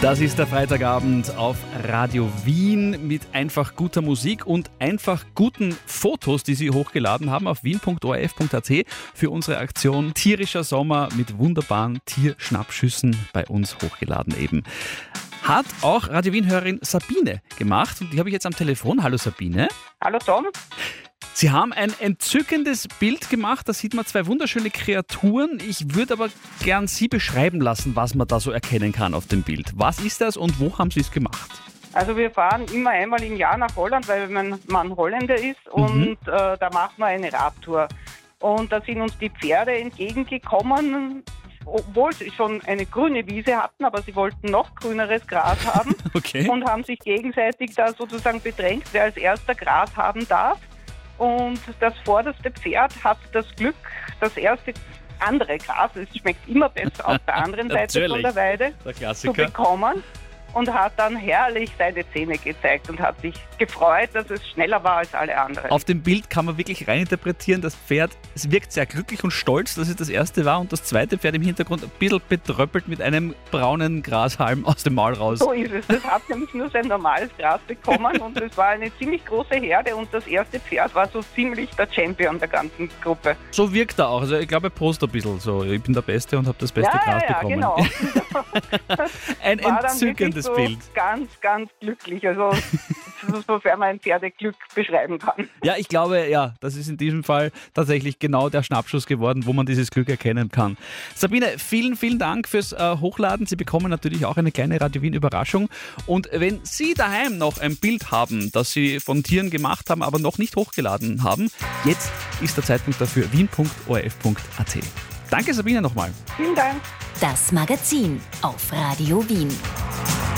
Das ist der Freitagabend auf Radio Wien mit einfach guter Musik und einfach guten Fotos, die Sie hochgeladen haben auf wien.orf.at für unsere Aktion Tierischer Sommer mit wunderbaren Tierschnappschüssen bei uns hochgeladen eben. Hat auch Radio Wien-Hörerin Sabine gemacht und die habe ich jetzt am Telefon. Hallo Sabine. Hallo Tom. Sie haben ein entzückendes Bild gemacht, da sieht man zwei wunderschöne Kreaturen. Ich würde aber gern Sie beschreiben lassen, was man da so erkennen kann auf dem Bild. Was ist das und wo haben Sie es gemacht? Also wir fahren immer einmal im Jahr nach Holland, weil mein Mann Holländer ist und da machen wir eine Radtour. Und da sind uns die Pferde entgegengekommen, obwohl sie schon eine grüne Wiese hatten, aber sie wollten noch grüneres Gras haben. Okay. Und haben sich gegenseitig da sozusagen bedrängt, wer als erster Gras haben darf. Und das vorderste Pferd hat das Glück, das erste andere Gras, es schmeckt immer besser auf der anderen Seite von der Weide, zu bekommen. Und hat dann herrlich seine Zähne gezeigt und hat sich gefreut, dass es schneller war als alle anderen. Auf dem Bild kann man wirklich reininterpretieren, das Pferd, es wirkt sehr glücklich und stolz, dass es das erste war und das zweite Pferd im Hintergrund ein bisschen betröppelt mit einem braunen Grashalm aus dem Maul raus. So ist es. Das hat nämlich nur sein normales Gras bekommen und es war eine ziemlich große Herde und das erste Pferd war so ziemlich der Champion der ganzen Gruppe. So wirkt er auch. Also ich glaube, er post ein bisschen so. Ich bin der Beste und habe das beste Gras bekommen. Genau. Ein entzückendes Bild. Ganz, ganz glücklich. Also, sofern man ein Pferdeglück beschreiben kann. Ja, ich glaube, ja, das ist in diesem Fall tatsächlich genau der Schnappschuss geworden, wo man dieses Glück erkennen kann. Sabine, vielen, vielen Dank fürs Hochladen. Sie bekommen natürlich auch eine kleine Radio Wien Überraschung. Und wenn Sie daheim noch ein Bild haben, das Sie von Tieren gemacht haben, aber noch nicht hochgeladen haben, jetzt ist der Zeitpunkt dafür wien.orf.at. Danke Sabine nochmal. Vielen Dank. Das Magazin auf Radio Wien.